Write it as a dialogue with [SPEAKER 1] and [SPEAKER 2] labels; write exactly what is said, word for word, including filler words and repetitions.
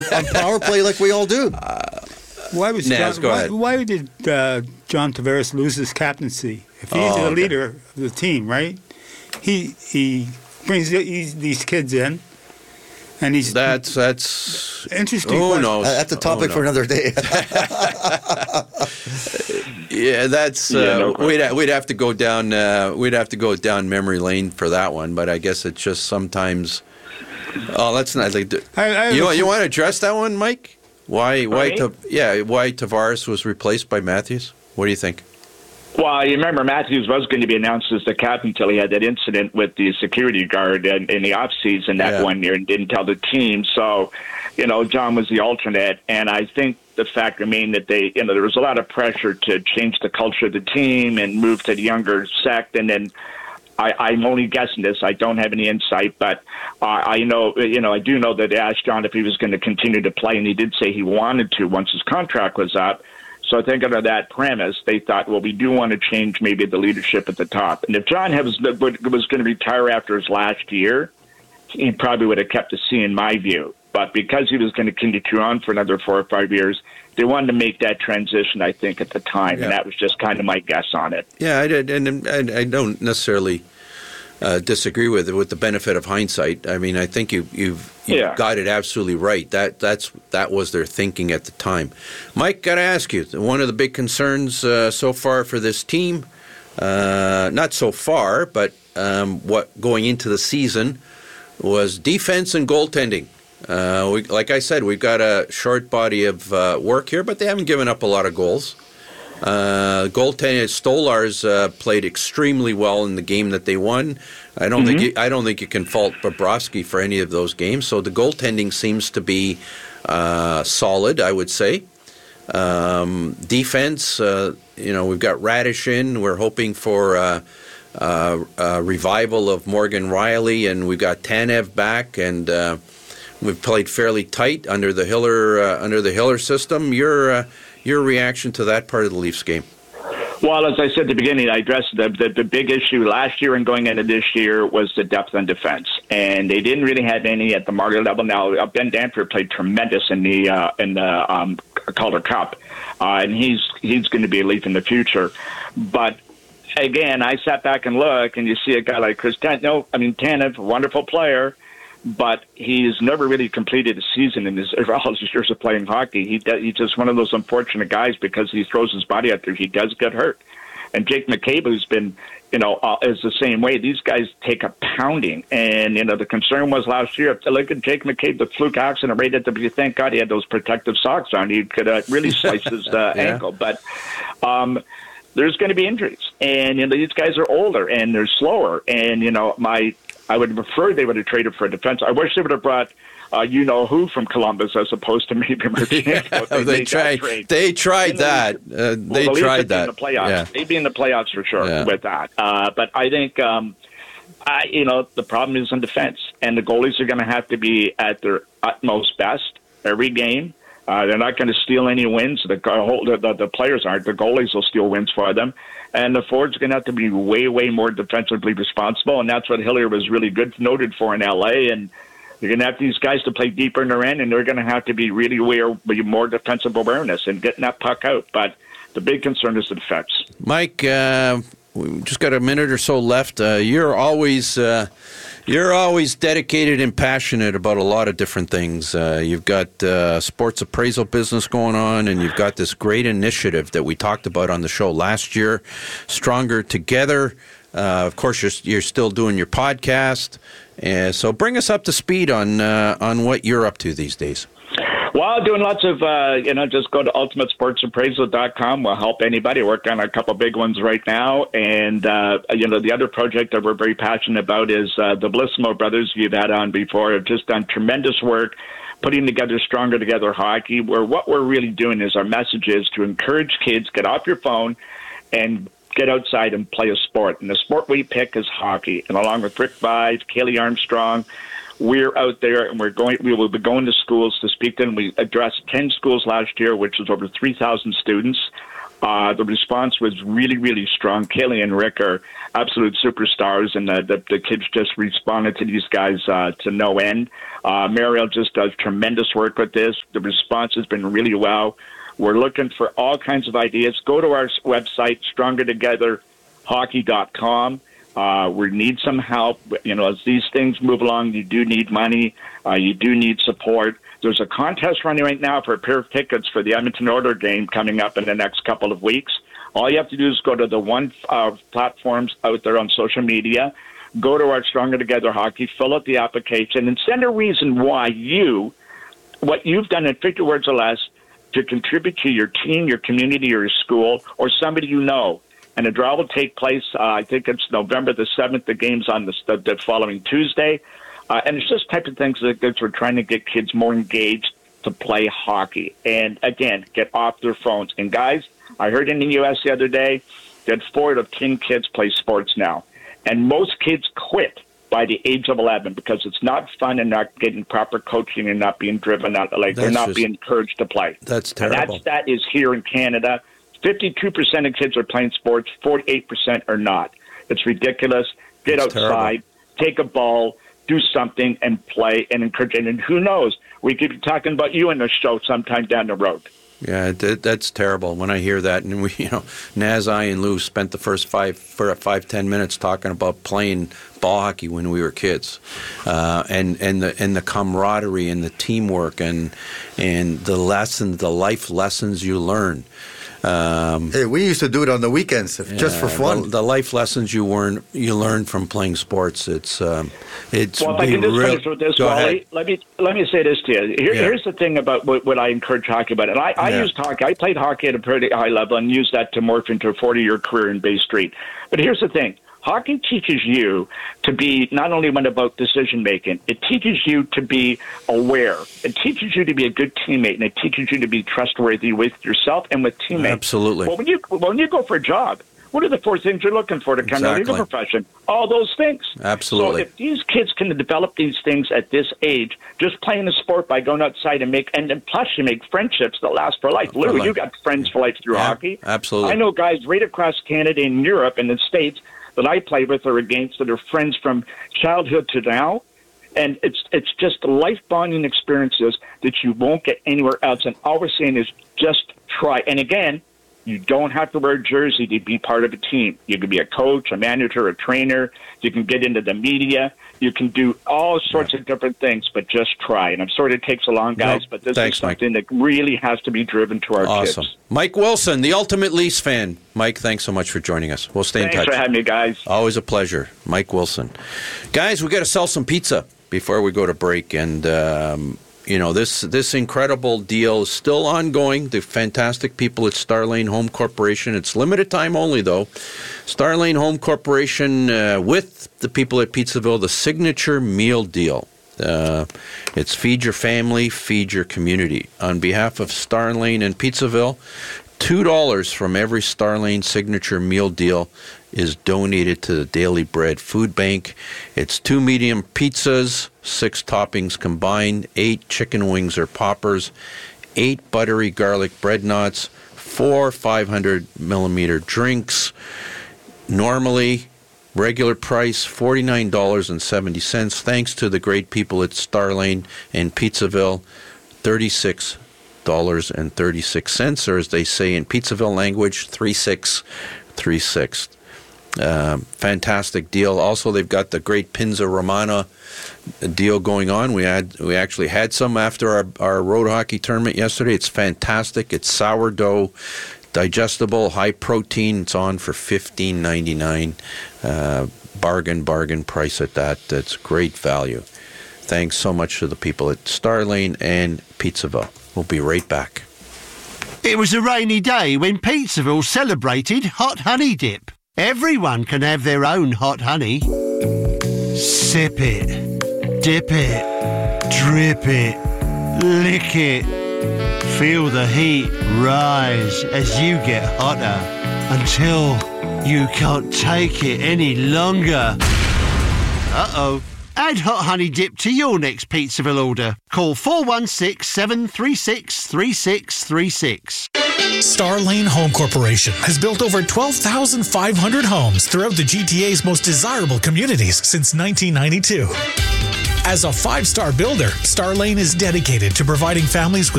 [SPEAKER 1] on power play like we all do.
[SPEAKER 2] Uh,
[SPEAKER 3] why was
[SPEAKER 2] Naz,
[SPEAKER 3] John,
[SPEAKER 2] go
[SPEAKER 3] why,
[SPEAKER 2] ahead.
[SPEAKER 3] why did uh, John Tavares lose his captaincy? If he's
[SPEAKER 2] Oh,
[SPEAKER 3] the
[SPEAKER 2] okay.
[SPEAKER 3] leader of the team, right? He he brings these, these kids in, and he's
[SPEAKER 2] That's that's.
[SPEAKER 3] interesting.
[SPEAKER 2] Who
[SPEAKER 3] question.
[SPEAKER 2] knows?
[SPEAKER 1] Uh, That's a topic
[SPEAKER 2] Who
[SPEAKER 1] for
[SPEAKER 2] knows?
[SPEAKER 1] another day.
[SPEAKER 2] Yeah, that's. Uh,
[SPEAKER 4] Yeah, no question.
[SPEAKER 2] we'd ha- we'd have to go down. Uh, we'd have to go down memory lane for that one. But I guess it's just sometimes. Oh, let's not. Like,
[SPEAKER 3] I, I
[SPEAKER 2] you you want to address that one, Mike? Why why
[SPEAKER 4] me?
[SPEAKER 2] Ta- yeah why Tavares was replaced by Matthews? What do you think?
[SPEAKER 4] Well, you remember Matthews was going to be announced as the captain until he had that incident with the security guard in, in the offseason that
[SPEAKER 2] Yeah.
[SPEAKER 4] one year and didn't tell the team. So, you know, John was the alternate. And I think the fact remained that they, you know, there was a lot of pressure to change the culture of the team and move to the younger sect. And then I, I'm only guessing this. I don't have any insight, but uh, I know, you know, I do know that they asked John if he was going to continue to play, and he did say he wanted to once his contract was up. So I think under that premise, they thought, well, we do want to change maybe the leadership at the top. And if John was, was going to retire after his last year, he probably would have kept the C in my view. But because he was going to continue on for another four or five years, they wanted to make that transition, I think, at the time.
[SPEAKER 2] Yeah.
[SPEAKER 4] And that was just kind of my guess on it.
[SPEAKER 2] Yeah, I did, and I, I don't necessarily uh, disagree with it with the benefit of hindsight. I mean, I think you, you've you've
[SPEAKER 4] Yeah.
[SPEAKER 2] got it absolutely right. That that's that was their thinking at the time. Mike, got to ask you, one of the big concerns uh, so far for this team, uh, not so far, but um, what going into the season was defense and goaltending. Uh, we, like I said, we've got a short body of uh, work here, but they haven't given up a lot of goals. Uh, goaltending, Stolarz uh, played extremely well in the game that they won. I don't
[SPEAKER 4] Mm-hmm.
[SPEAKER 2] think you, I don't think you can fault Bobrovsky for any of those games. So the goaltending seems to be uh, solid, I would say. Um, defense, uh, you know, we've got Radish in. We're hoping for uh, uh, a revival of Morgan Riley, and we've got Tanev back, and uh, we've played fairly tight under the Hiller uh, under the Hiller system. Your uh, your reaction to that part of the Leafs game?
[SPEAKER 4] Well, as I said at the beginning, I addressed the, the, the big issue last year and going into this year was the depth on defense. And they didn't really have any at the Margaret level. Now, uh, Ben Danford played tremendous in the uh, in the um, Calder Cup, uh, and he's he's going to be a Leaf in the future. But again, I sat back and look, and you see a guy like Chris Tanev. No, I mean, Tanev, wonderful player, but he's never really completed a season in his all his years of playing hockey. He does, he's just one of those unfortunate guys because he throws his body out there. He does get hurt. And Jake McCabe, who's been, you know, uh, is the same way. These guys take a pounding. And, you know, the concern was last year, if you look at Jake McCabe, the fluke accident right at the, thank God he had those protective socks on. He could uh, really slice his uh,
[SPEAKER 2] Yeah.
[SPEAKER 4] ankle. But um, there's going to be injuries. And, you know, these guys are older and they're slower. And, you know, my I would have preferred they would have traded for a defense. I wish they would have brought uh, you know who from Columbus as opposed to maybe Marchenko.
[SPEAKER 2] they,
[SPEAKER 4] made that
[SPEAKER 2] tried.
[SPEAKER 4] trade.
[SPEAKER 2] They tried
[SPEAKER 4] You know,
[SPEAKER 2] that. Uh,
[SPEAKER 4] Well,
[SPEAKER 2] they
[SPEAKER 4] the Leafs
[SPEAKER 2] tried
[SPEAKER 4] would be
[SPEAKER 2] that.
[SPEAKER 4] in the playoffs.
[SPEAKER 2] Yeah.
[SPEAKER 4] They'd be in the playoffs for sure
[SPEAKER 2] Yeah.
[SPEAKER 4] with that. Uh, but I think, um, I, you know, the problem is on defense, and the goalies are going to have to be at their utmost best every game. Uh, they're not going to steal any wins. The, the, the, the players aren't. The goalies will steal wins for them. And the forwards are going to have to be way, way more defensively responsible, and that's what Hillier was really good noted for in L A, and you're going to have these guys to play deeper in their end, and they're going to have to be really aware, be more defensive awareness and getting that puck out. But the big concern is the defense.
[SPEAKER 2] Mike, uh, we just got a minute or so left. Uh, you're always uh, you're always dedicated and passionate about a lot of different things. Uh, you've got uh, sports appraisal business going on, and you've got this great initiative that we talked about on the show last year, Stronger Together. Uh, of course, you're, you're still doing your podcast. Uh, so bring us up to speed on uh, on what you're up to these days.
[SPEAKER 4] Well, doing lots of, uh, you know, just go to ultimate sports appraisal dot com. We'll help anybody. Work on a couple big ones right now. And, uh, you know, the other project that we're very passionate about is uh, the Blissimo brothers you've had on before have just done tremendous work putting together Stronger Together Hockey, where what we're really doing is our message is to encourage kids, get off your phone and get outside and play a sport. And the sport we pick is hockey. And along with Rick Vive, Kaylee Armstrong, we're out there and we're going. We will be going to schools to speak to them. We addressed ten schools last year, which was over three thousand students. Uh, the response was really, really strong. Kaylee and Rick are absolute superstars, and the, the, the kids just responded to these guys uh, to no end. Uh, Mariel just does tremendous work with this. The response has been really well. We're looking for all kinds of ideas. Go to our website, stronger together hockey dot com. Uh, we need some help. You know, as these things move along, you do need money. Uh, you do need support. There's a contest running right now for a pair of tickets for the Edmonton Oilers game coming up in the next couple of weeks. All you have to do is go to the one uh, platforms out there on social media, go to our Stronger Together Hockey, fill out the application, and send a reason why you, what you've done in fifty words or less, to contribute to your team, your community, or your school, or somebody you know. And the draw will take place, uh, I think it's November the seventh. The game's on the, the, the following Tuesday. Uh, and it's just type of things that, that we're trying to get kids more engaged to play hockey. And, again, get off their phones. And, guys, I heard in the U S the other day that four out of ten kids play sports now. And most kids quit by the age of eleven because it's not fun and not getting proper coaching and not being driven out. Like, they're
[SPEAKER 2] That's
[SPEAKER 4] not
[SPEAKER 2] just-
[SPEAKER 4] being encouraged to play.
[SPEAKER 2] That's
[SPEAKER 4] And
[SPEAKER 2] terrible.
[SPEAKER 4] that stat is here in Canada. fifty-two percent of kids are playing sports, forty-eight percent are not. It's ridiculous. Get
[SPEAKER 2] That's
[SPEAKER 4] outside, take a ball, do something, and play and encourage. And who knows? We could be talking about you in the show sometime down the road.
[SPEAKER 2] Yeah, that, that's terrible when I hear that. And we, you know, Naz, I, and Lou spent the first five, for five, ten minutes talking about playing ball hockey when we were kids, uh, and and the and the camaraderie and the teamwork and and the lessons, the life lessons you learn. Um,
[SPEAKER 1] Hey, we used to do it on the weekends just for
[SPEAKER 2] yeah,
[SPEAKER 1] fun.
[SPEAKER 2] The, the life lessons you learn you learn from playing sports. It's um, it's
[SPEAKER 4] Well, if I can
[SPEAKER 2] been
[SPEAKER 4] just
[SPEAKER 2] real-
[SPEAKER 4] finish with this,
[SPEAKER 2] Go
[SPEAKER 4] Wally,
[SPEAKER 2] ahead.
[SPEAKER 4] let me let me say this to you. Here,
[SPEAKER 2] Yeah.
[SPEAKER 4] Here's the thing about what, what I encourage hockey about. And I, I
[SPEAKER 2] Yeah.
[SPEAKER 4] used hockey. I played hockey at a pretty high level and used that to morph into a forty-year career in Bay Street. But here's the thing. Hockey teaches you to be not only one about decision making, it teaches you to be aware. It teaches you to be a good teammate, and it teaches you to be trustworthy with yourself and with teammates.
[SPEAKER 2] Absolutely.
[SPEAKER 4] Well, when you when you go for a job, what are the four things you're looking for to come out of
[SPEAKER 2] Exactly.
[SPEAKER 4] your profession? All those things.
[SPEAKER 2] Absolutely.
[SPEAKER 4] So if these kids can develop these things at this age, just playing a sport by going outside and make, and then plus you make friendships that last for life. Lou,
[SPEAKER 2] life.
[SPEAKER 4] you got friends for life through
[SPEAKER 2] Yeah,
[SPEAKER 4] hockey.
[SPEAKER 2] absolutely.
[SPEAKER 4] I know guys right across Canada and Europe and the States that I play with or against that are friends from childhood to now. And it's it's just life bonding experiences that you won't get anywhere else. And all we're saying is just try. And again, you don't have to wear a jersey to be part of a team. You can be a coach, a manager, a trainer. You can get into the media. You can do all sorts of different things, but just try. And I'm sorry it takes a long, guys,
[SPEAKER 2] No,
[SPEAKER 4] but this
[SPEAKER 2] thanks,
[SPEAKER 4] is something that really has to be driven to our
[SPEAKER 2] Awesome.
[SPEAKER 4] kids.
[SPEAKER 2] Mike Wilson, the ultimate Leafs fan. Mike, thanks so much for joining us. We'll stay
[SPEAKER 4] Thanks
[SPEAKER 2] in touch.
[SPEAKER 4] for having me, guys.
[SPEAKER 2] Always a pleasure. Mike Wilson. Guys, we got to sell some pizza before we go to break. And, um, you know, this this incredible deal is still ongoing. The fantastic people at Starlane Home Corporation. It's limited time only, though. Starlane Home Corporation uh, with the people at Pizzaville, the signature meal deal. Uh, it's feed your family, feed your community. On behalf of Starlane and Pizzaville, two dollars from every Starlane signature meal deal is donated to the Daily Bread Food Bank. It's two medium pizzas, six toppings combined, eight chicken wings or poppers, eight buttery garlic bread knots, four five hundred millimeter drinks. Normally, regular price forty-nine dollars and seventy cents. Thanks to the great people at Starlane and Pizzaville, thirty-six dollars and thirty-six cents, or as they say in Pizzaville language, three six three six. Um, fantastic deal. Also, they've got the great Pinza Romana deal going on. We had we actually had some after our, our road hockey tournament yesterday. It's fantastic. It's sourdough, digestible, high protein. It's on for fifteen ninety-nine. Uh, bargain, bargain price at that. That's great value. Thanks so much to the people at Starlane and Pizzaville. We'll be right back.
[SPEAKER 5] It was a rainy day when Pizzaville celebrated Hot Honey Dip. Everyone can have their own hot honey. Sip it, dip it, drip it, lick it. Feel the heat rise as you get hotter until you can't take it any longer. Uh-oh. Add Hot Honey Dip to your next Pizzaville order. Call four one six, seven three six, three six three six.
[SPEAKER 6] Starlane Home Corporation has built over twelve thousand five hundred homes throughout the G T A's most desirable communities since nineteen ninety-two. As a five-star builder, Starlane is dedicated to providing families with